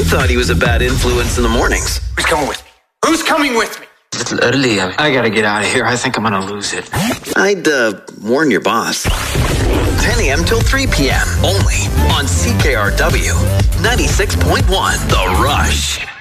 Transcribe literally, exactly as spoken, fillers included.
thought he was a bad influence in the mornings. Who's coming with me? Who's coming with me? It's early. I gotta get out of here. I think I'm gonna lose it. I'd uh, warn your boss. ten a.m. till three p.m. only on C K R W ninety-six point one The Rush.